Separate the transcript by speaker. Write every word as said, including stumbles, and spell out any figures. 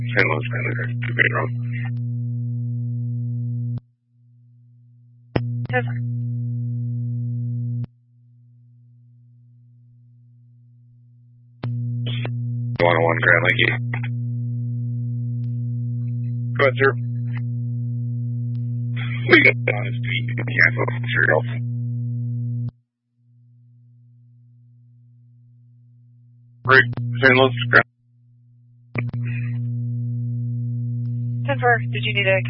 Speaker 1: Saint Louis, Grand two Bay Road.
Speaker 2: Over.
Speaker 1: one oh one Grand Lake. Go ahead, sir. We got on his feet. Yeah, for materials. Great. Saint Louis, Grand.
Speaker 2: ten four, did you need a